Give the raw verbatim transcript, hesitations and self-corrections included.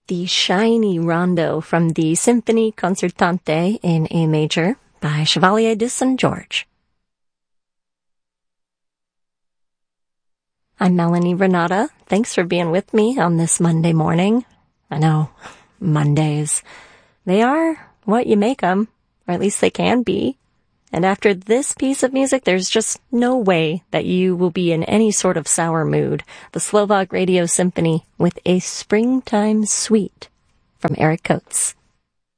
The shiny rondo from the Symphonie Concertante in A major by Chevalier de Saint George. I'm Melanie Renata. Thanks for being with me on this Monday morning. I know, Mondays. They are what you make them, or at least they can be. And after this piece of music, there's just no way that you will be in any sort of sour mood. The Slovak Radio Symphony with A Springtime Suite from Eric Coates.